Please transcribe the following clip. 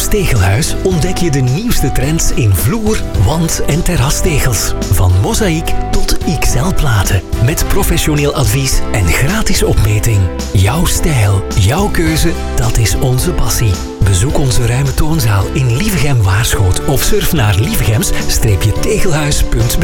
Tegelhuis ontdek je de nieuwste trends in vloer, wand- en terrastegels. Van mozaïek tot XL-platen. Met professioneel advies en gratis opmeting. Jouw stijl, jouw keuze, dat is onze passie. Bezoek onze ruime toonzaal in Lievegem-Waarschoot of surf naar lievegems-tegelhuis.be.